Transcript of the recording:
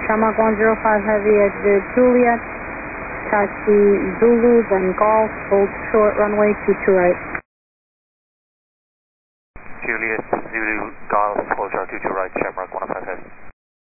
Shamrock 105 Heavy, exit Juliet, taxi Zulu, then Golf, hold short runway 22 right. Juliet, Zulu, Golf, hold short 22 right, Shamrock 105 Heavy.